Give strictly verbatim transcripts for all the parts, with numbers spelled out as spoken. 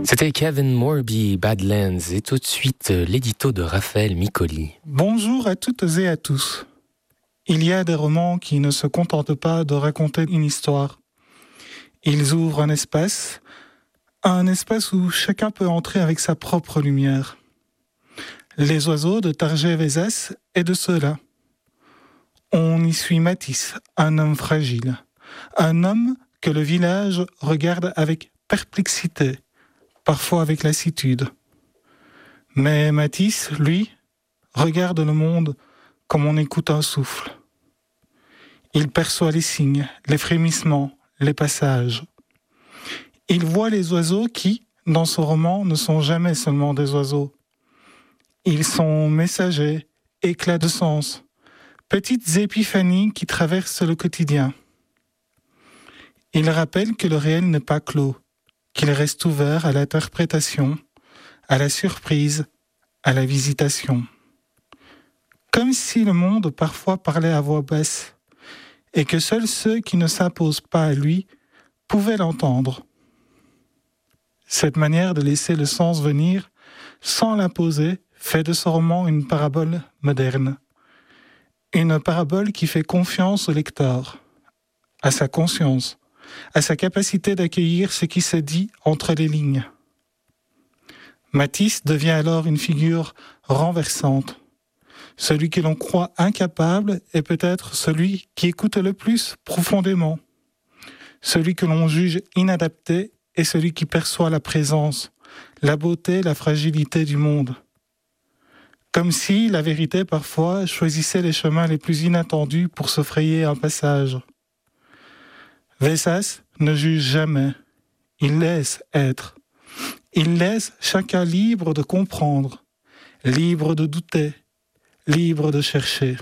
C'était Kevin Morby, Badlands, et tout de suite l'édito de Raphaël Micoli. Bonjour à toutes et à tous. Il y a des romans qui ne se contentent pas de raconter une histoire. Ils ouvrent un espace, un espace où chacun peut entrer avec sa propre lumière. Les oiseaux de Tarjei Vesaas est de ceux-là. On y suit Matisse, un homme fragile, un homme que le village regarde avec perplexité, parfois avec lassitude. Mais Matisse, lui, regarde le monde comme on écoute un souffle. Il perçoit les signes, les frémissements, les passages. Il voit les oiseaux qui, dans ce roman, ne sont jamais seulement des oiseaux. Ils sont messagers, éclats de sens, petites épiphanies qui traversent le quotidien. Il rappelle que le réel n'est pas clos, qu'il reste ouvert à l'interprétation, à la surprise, à la visitation. Comme si le monde parfois parlait à voix basse, et que seuls ceux qui ne s'imposent pas à lui pouvaient l'entendre. Cette manière de laisser le sens venir, sans l'imposer, fait de ce roman une parabole moderne. Une parabole qui fait confiance au lecteur, à sa conscience, à sa capacité d'accueillir ce qui se dit entre les lignes. Matisse devient alors une figure renversante. Celui que l'on croit incapable est peut-être celui qui écoute le plus profondément. Celui que l'on juge inadapté est celui qui perçoit la présence, la beauté, la fragilité du monde. Comme si la vérité parfois choisissait les chemins les plus inattendus pour se frayer un passage. Vesaas ne juge jamais, il laisse être. Il laisse chacun libre de comprendre, libre de douter, libre de chercher.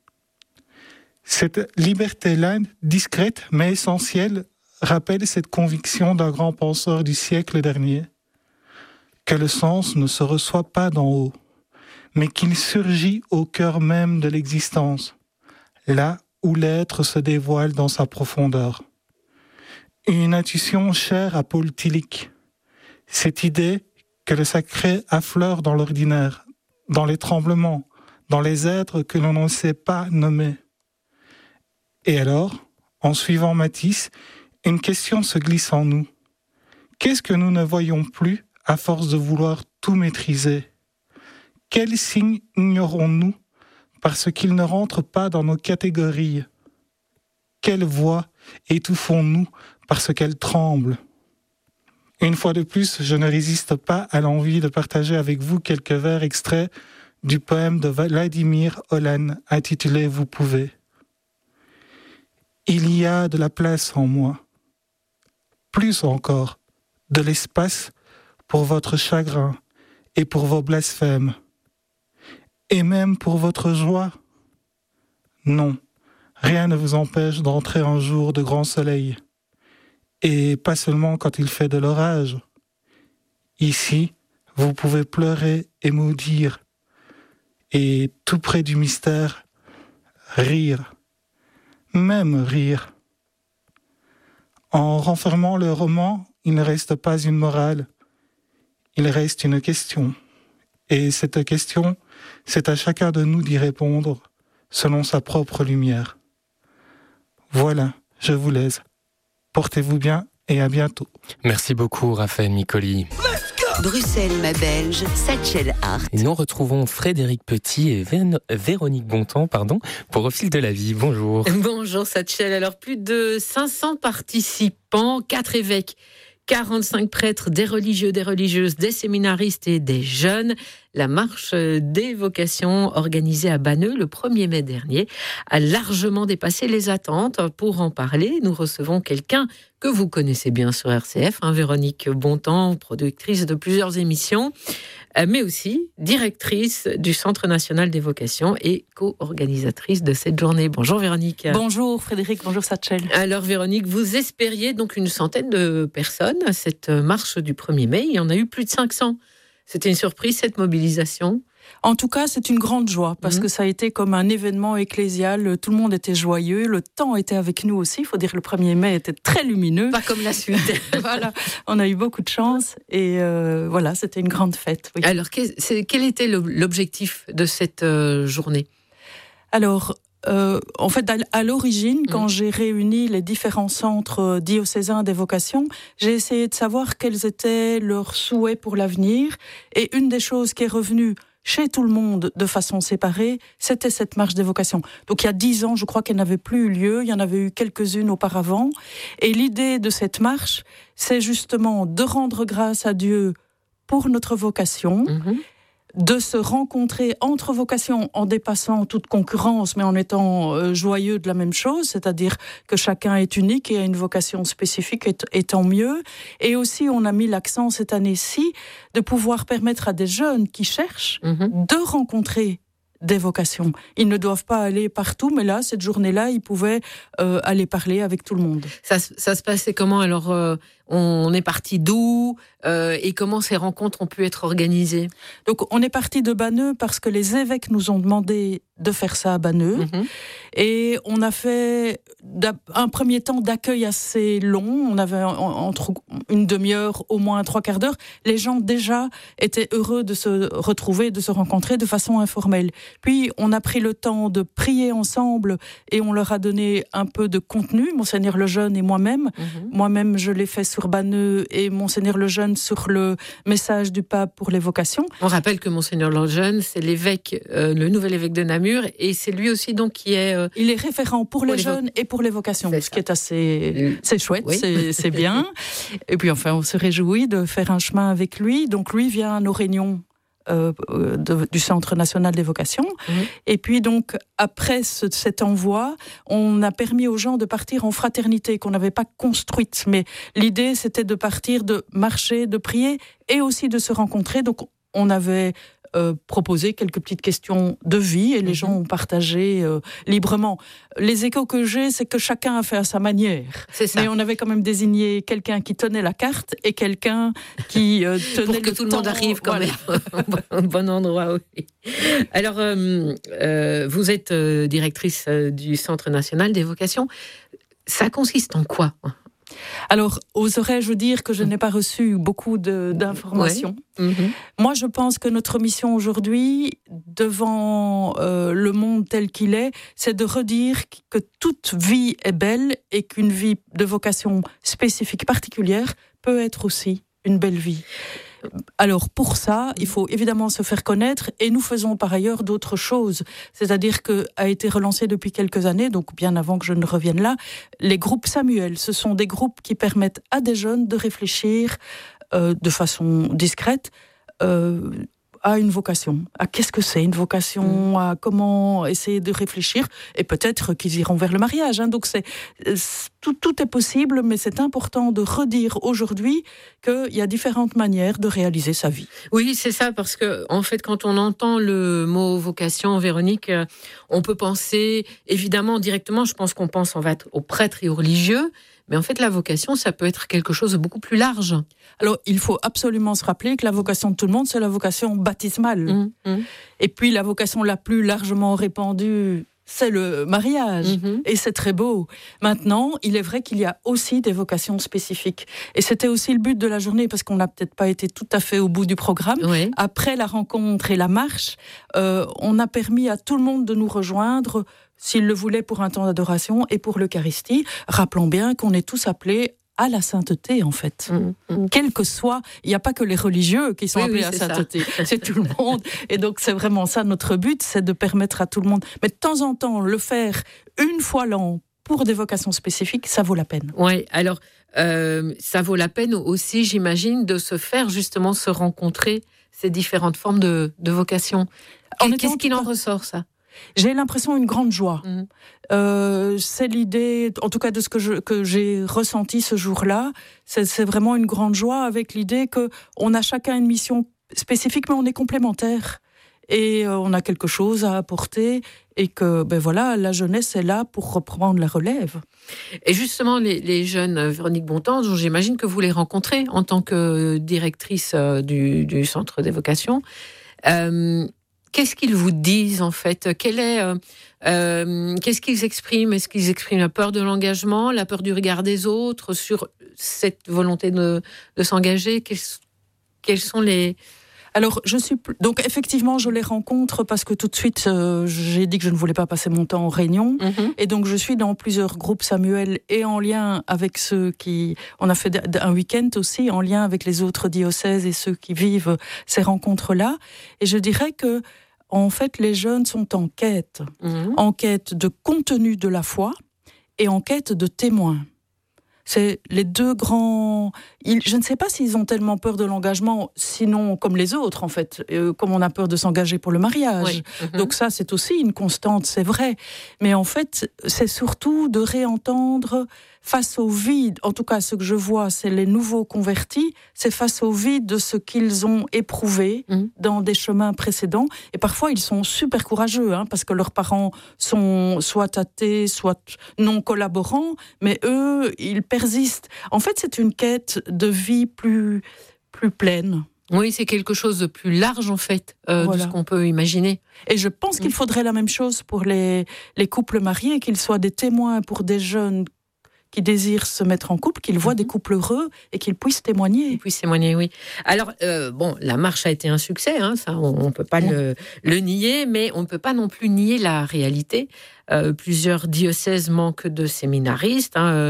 Cette liberté-là, discrète mais essentielle, rappelle cette conviction d'un grand penseur du siècle dernier, que le sens ne se reçoit pas d'en haut, mais qu'il surgit au cœur même de l'existence, là où l'être se dévoile dans sa profondeur. Une intuition chère à Paul Tillich, cette idée que le sacré affleure dans l'ordinaire, dans les tremblements, dans les êtres que l'on ne sait pas nommer. Et alors, en suivant Matisse, une question se glisse en nous. Qu'est-ce que nous ne voyons plus à force de vouloir tout maîtriser ? Quels signes ignorons-nous parce qu'ils ne rentrent pas dans nos catégories ? Quelle voix étouffons-nous parce qu'elle tremble ? Une fois de plus, je ne résiste pas à l'envie de partager avec vous quelques vers extraits du poème de Vladimir Olan intitulé « Vous pouvez ». Il y a de la place en moi, plus encore, de l'espace pour votre chagrin et pour vos blasphèmes, et même pour votre joie. Non, rien ne vous empêche d'entrer un jour de grand soleil, et pas seulement quand il fait de l'orage. Ici, vous pouvez pleurer et maudire, et tout près du mystère, rire, même rire. En renfermant le roman, il ne reste pas une morale, il reste une question. Et cette question, c'est à chacun de nous d'y répondre selon sa propre lumière. Voilà, je vous laisse. Portez-vous bien et à bientôt. Merci beaucoup Raphaël Micoli. Bruxelles, ma belge, Satchel Art. Et nous retrouvons Frédéric Petit et Vé- Véronique Bontemps pardon, pour Au fil de la vie. Bonjour. Bonjour Satchel. Alors plus de cinq cents participants, quatre évêques, quarante-cinq prêtres, des religieux, des religieuses, des séminaristes et des jeunes. La marche des vocations organisée à Banneux le premier mai dernier a largement dépassé les attentes. Pour en parler, nous recevons quelqu'un que vous connaissez bien sur R C F, hein, Véronique Bontemps, productrice de plusieurs émissions, mais aussi directrice du Centre national des vocations et co-organisatrice de cette journée. Bonjour Véronique. Bonjour Frédéric, bonjour Satchel. Alors Véronique, vous espériez donc une centaine de personnes à cette marche du premier mai. Il y en a eu plus de cinq cents. C'était une surprise, cette mobilisation ? En tout cas, c'est une grande joie parce mmh. que ça a été comme un événement ecclésial. Tout le monde était joyeux. Le temps était avec nous aussi. Il faut dire que le premier mai était très lumineux. Pas comme la suite. Voilà, on a eu beaucoup de chance et euh, voilà, c'était une grande fête. Oui. Alors, quel était l'objectif de cette euh, journée ? Alors, Euh, en fait, à l'origine, mmh. quand j'ai réuni les différents centres diocésains des vocations, j'ai essayé de savoir quels étaient leurs souhaits pour l'avenir. Et une des choses qui est revenue chez tout le monde de façon séparée, c'était cette marche des vocations. Donc il y a dix ans, je crois qu'elle n'avait plus eu lieu, il y en avait eu quelques-unes auparavant. Et l'idée de cette marche, c'est justement de rendre grâce à Dieu pour notre vocation, mmh. de se rencontrer entre vocations en dépassant toute concurrence, mais en étant euh, joyeux de la même chose, c'est-à-dire que chacun est unique et a une vocation spécifique, et, et tant mieux. Et aussi, on a mis l'accent cette année-ci de pouvoir permettre à des jeunes qui cherchent mmh. de rencontrer des vocations. Ils ne doivent pas aller partout, mais là, cette journée-là, ils pouvaient euh, aller parler avec tout le monde. Ça, ça se passait comment ? Alors, euh, on est parti d'où euh, et comment ces rencontres ont pu être organisées ? Donc, on est parti de Banneux parce que les évêques nous ont demandé de faire ça à Banneux. Mmh. Et on a fait un premier temps d'accueil assez long. On avait entre une demi-heure, au moins trois quarts d'heure. Les gens déjà étaient heureux de se retrouver, de se rencontrer de façon informelle. Puis, on a pris le temps de prier ensemble et on leur a donné un peu de contenu, Monseigneur Lejeune et moi-même. Mmh. Moi-même, je l'ai fait sur Banneux et Monseigneur Lejeune sur le message du pape pour les vocations. On rappelle que Monseigneur Lejeune, c'est l'évêque, euh, le nouvel évêque de Namur, et c'est lui aussi donc qui est... Euh, Il est référent pour, pour les, les jeunes vo- et pour les vocations, ce qui est assez... C'est chouette, oui. c'est, c'est bien. Et puis enfin, on se réjouit de faire un chemin avec lui. Donc lui vient à nos réunions Euh, de, du Centre national des vocations. Mmh. Et puis donc, après ce, cet envoi, on a permis aux gens de partir en fraternité, qu'on n'avait pas construite. Mais l'idée, c'était de partir, de marcher, de prier et aussi de se rencontrer. Donc, on avait euh, proposé quelques petites questions de vie et les mmh. gens ont partagé euh, librement. Les échos que j'ai, c'est que chacun a fait à sa manière. C'est ça. Mais on avait quand même désigné quelqu'un qui tenait la carte et quelqu'un qui euh, tenait pour que le tout le temps, monde arrive quand voilà. même au bon endroit. Oui. Alors, euh, euh, vous êtes euh, directrice euh, du Centre national des vocations. Ça consiste en quoi ? Alors, oserais-je dire que je n'ai pas reçu beaucoup de, d'informations. Ouais. Mmh. Moi, je pense que notre mission aujourd'hui, devant euh, le monde tel qu'il est, c'est de redire que toute vie est belle et qu'une vie de vocation spécifique particulière peut être aussi une belle vie. Alors pour ça, il faut évidemment se faire connaître et nous faisons par ailleurs d'autres choses. C'est-à-dire qu'a été relancé depuis quelques années, donc bien avant que je ne revienne là, les groupes Samuel. Ce sont des groupes qui permettent à des jeunes de réfléchir euh, de façon discrète euh, à une vocation, à qu'est-ce que c'est une vocation, à comment essayer de réfléchir, et peut-être qu'ils iront vers le mariage. Hein. Donc c'est, c'est tout, tout est possible, mais c'est important de redire aujourd'hui qu'il y a différentes manières de réaliser sa vie. Oui, c'est ça, parce que en fait, quand on entend le mot vocation, Véronique, on peut penser évidemment directement. Je pense qu'on pense en fait aux prêtres et aux religieux. Mais en fait, la vocation, ça peut être quelque chose de beaucoup plus large. Alors, il faut absolument se rappeler que la vocation de tout le monde, c'est la vocation baptismale. Mmh, mmh. Et puis, la vocation la plus largement répandue, c'est le mariage. Mmh. Et c'est très beau. Maintenant, il est vrai qu'il y a aussi des vocations spécifiques. Et c'était aussi le but de la journée, parce qu'on n'a peut-être pas été tout à fait au bout du programme. Oui. Après la rencontre et la marche, euh, on a permis à tout le monde de nous rejoindre, s'il le voulait, pour un temps d'adoration et pour l'Eucharistie. Rappelons bien qu'on est tous appelés à la sainteté, en fait. Mmh, mmh. Quel que soit, il n'y a pas que les religieux qui sont oui, appelés oui, à la sainteté, ça. C'est tout le monde. Et donc, c'est vraiment ça, notre but, c'est de permettre à tout le monde. Mais de temps en temps, le faire une fois l'an pour des vocations spécifiques, ça vaut la peine. Oui, alors, euh, ça vaut la peine aussi, j'imagine, de se faire justement se rencontrer ces différentes formes de, de vocations. Qu'est-ce qu'il en ressort, ça ? J'ai l'impression une grande joie. Mmh. Euh, c'est l'idée, en tout cas de ce que, je, que j'ai ressenti ce jour-là, c'est, c'est vraiment une grande joie avec l'idée qu'on a chacun une mission spécifique, mais on est complémentaires. et euh, on a quelque chose à apporter et que ben voilà, la jeunesse est là pour reprendre la relève. Et justement, les, les jeunes, Véronique Bontemps, j'imagine que vous les rencontrez en tant que directrice du, du centre des vocations. Euh, qu'est-ce qu'ils vous disent en fait ? Quel est, euh, euh, qu'est-ce qu'ils expriment ? Est-ce qu'ils expriment la peur de l'engagement, la peur du regard des autres sur cette volonté de, de s'engager ? Quels, quels sont les... Alors, je suis donc effectivement, je les rencontre parce que tout de suite, euh, j'ai dit que je ne voulais pas passer mon temps en réunion, mm-hmm. et donc je suis dans plusieurs groupes Samuel et en lien avec ceux qui, on a fait un week-end aussi en lien avec les autres diocèses et ceux qui vivent ces rencontres-là, et je dirais que en fait, les jeunes sont en quête, mm-hmm. en quête de contenu de la foi et en quête de témoins. C'est les deux grands... Ils, je ne sais pas s'ils ont tellement peur de l'engagement, sinon comme les autres, en fait, euh, comme on a peur de s'engager pour le mariage. Oui. Mm-hmm. Donc ça, c'est aussi une constante, c'est vrai. Mais en fait, c'est surtout de réentendre face au vide. En tout cas, ce que je vois, c'est les nouveaux convertis, c'est face au vide de ce qu'ils ont éprouvé mmh. dans des chemins précédents. Et parfois, ils sont super courageux, hein, parce que leurs parents sont soit athées, soit non collaborants, mais eux, ils persistent. En fait, c'est une quête de vie plus, plus pleine. Oui, c'est quelque chose de plus large, en fait, euh, voilà. de ce qu'on peut imaginer. Et je pense mmh. qu'il faudrait la même chose pour les, les couples mariés, qu'ils soient des témoins pour des jeunes qui désirent se mettre en couple, qu'ils voient mmh. des couples heureux et qu'ils puissent témoigner. Ils puissent témoigner, oui. Alors, euh, bon, la marche a été un succès, hein, ça, on ne peut pas mmh. le, le nier, mais on ne peut pas non plus nier la réalité. Euh, plusieurs diocèses manquent de séminaristes. Hein.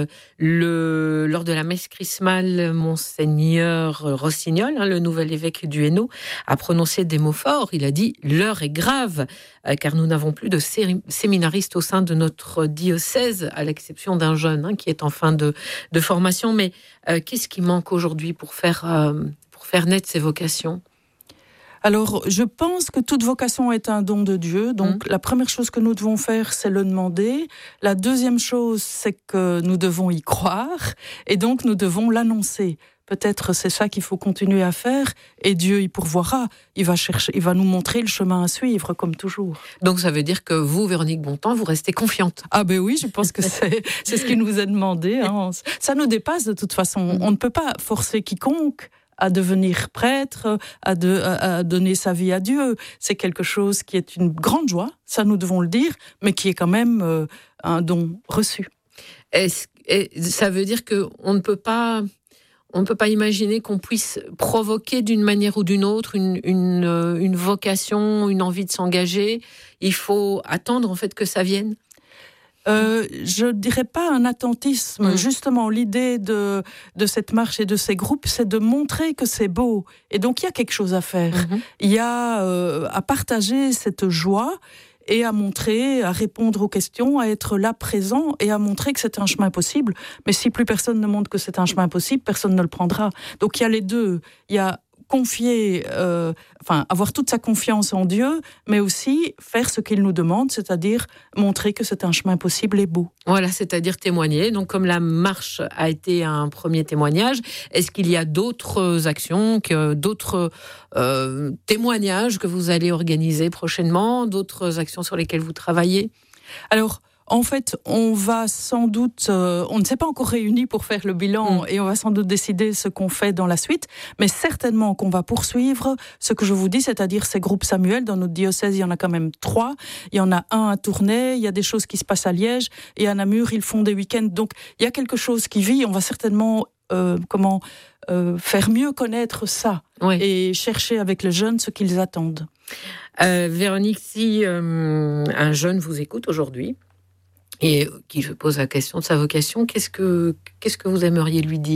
Le, lors de la messe chrismale, Monseigneur Rossignol, hein, le nouvel évêque du Hainaut, a prononcé des mots forts. Il a dit « L'heure est grave, euh, car nous n'avons plus de sé- séminaristes au sein de notre diocèse, à l'exception d'un jeune hein, qui est en fin de, de formation. » Mais euh, qu'est-ce qui manque aujourd'hui pour faire, euh, pour faire naître ces vocations ? Alors, je pense que toute vocation est un don de Dieu. Donc, mmh. la première chose que nous devons faire, c'est le demander. La deuxième chose, c'est que nous devons y croire. Et donc, nous devons l'annoncer. Peut-être c'est ça qu'il faut continuer à faire. Et Dieu y pourvoira. Il va chercher, il va nous montrer le chemin à suivre, comme toujours. Donc, ça veut dire que vous, Véronique Bontemps, vous restez confiante. Ah ben oui, je pense que c'est, c'est ce qui nous est demandé. Hein. Ça nous dépasse de toute façon. Mmh. On ne peut pas forcer quiconque à devenir prêtre, à, de, à, à donner sa vie à Dieu. C'est quelque chose qui est une grande joie, ça nous devons le dire, mais qui est quand même euh, un don reçu. Est-ce, est, ça veut dire qu'on ne peut pas... On ne peut pas imaginer qu'on puisse provoquer d'une manière ou d'une autre une, une, une vocation, une envie de s'engager. Il faut attendre en fait que ça vienne. Euh, je dirais pas un attentisme. Mmh. Justement, l'idée de, de cette marche et de ces groupes, c'est de montrer que c'est beau. Et donc, il y a quelque chose à faire. Mmh. Il y a euh, à partager cette joie et à montrer, à répondre aux questions, à être là présent et à montrer que c'est un chemin possible. Mais si plus personne ne montre que c'est un chemin possible, personne ne le prendra. Donc, il y a les deux. Il y a confier, euh, enfin avoir toute sa confiance en Dieu, mais aussi faire ce qu'il nous demande, c'est-à-dire montrer que c'est un chemin possible et beau. Voilà, c'est-à-dire témoigner. Donc comme la marche a été un premier témoignage, est-ce qu'il y a d'autres actions, que, d'autres euh, témoignages que vous allez organiser prochainement, d'autres actions sur lesquelles vous travaillez ? Alors, en fait, on va sans doute, euh, on ne s'est pas encore réunis pour faire le bilan mmh. et on va sans doute décider ce qu'on fait dans la suite, mais certainement qu'on va poursuivre ce que je vous dis, c'est-à-dire ces groupes Samuel. Dans notre diocèse, il y en a quand même trois. Il y en a un à Tournai, il y a des choses qui se passent à Liège et à Namur, ils font des week-ends. Donc, il y a quelque chose qui vit. On va certainement euh, comment euh, faire mieux connaître ça oui. et chercher avec les jeunes ce qu'ils attendent. Euh, Véronique, si euh, un jeune vous écoute aujourd'hui, et qui se pose la question de sa vocation, qu'est-ce que, qu'est-ce que vous aimeriez lui dire ?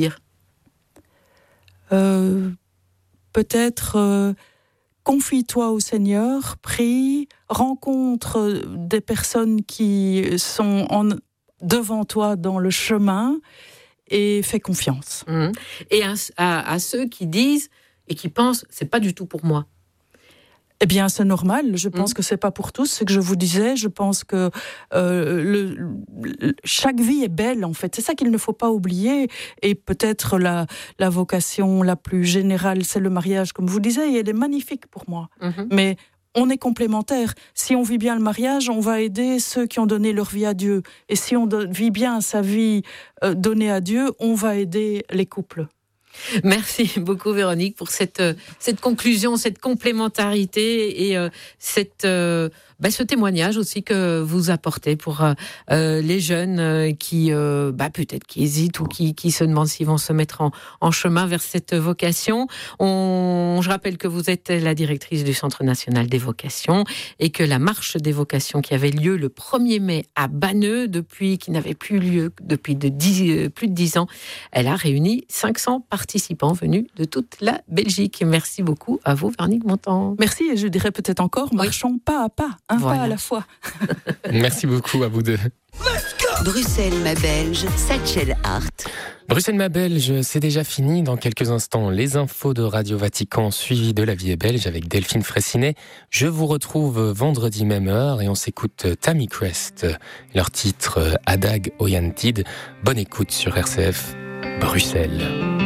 euh, Peut-être euh, confie-toi au Seigneur, prie, rencontre des personnes qui sont en, devant toi dans le chemin et fais confiance. Mmh. Et à, à, à ceux qui disent et qui pensent, c'est pas du tout pour moi. Eh bien, c'est normal. Je pense mmh. que c'est pas pour tous. C'est que je vous disais. Je pense que euh, le, le, chaque vie est belle, en fait. C'est ça qu'il ne faut pas oublier. Et peut-être la, la vocation la plus générale, c'est le mariage, comme vous disiez. Et elle est magnifique pour moi. Mmh. Mais on est complémentaires. Si on vit bien le mariage, on va aider ceux qui ont donné leur vie à Dieu. Et si on do- vit bien sa vie euh, donnée à Dieu, on va aider les couples. Merci beaucoup Véronique pour cette, cette conclusion, cette complémentarité et euh, cette, euh, bah, ce témoignage aussi que vous apportez pour euh, les jeunes qui euh, bah, peut-être qui hésitent ou qui, qui se demandent s'ils vont se mettre en, en chemin vers cette vocation. On, je rappelle que vous êtes la directrice du Centre national des vocations et que la marche des vocations qui avait lieu le premier mai à Banneux, depuis, qui n'avait plus lieu depuis de dix, plus de dix ans, elle a réuni cinq cents participants venus de toute la Belgique. Merci beaucoup à vous, Véronique Bontemps. Merci, et je dirais peut-être encore, marchons oui. pas à pas, un voilà. pas à la fois. Merci beaucoup à vous deux. Bruxelles, ma Belge, Satchel Hart. Bruxelles, ma Belge, c'est déjà fini. Dans quelques instants, les infos de Radio Vatican suivies de La Vie est belge avec Delphine Fraissinet. Je vous retrouve vendredi même heure et on s'écoute Tammy Crest, leur titre Adag Oyantid. Bonne écoute sur R C F Bruxelles.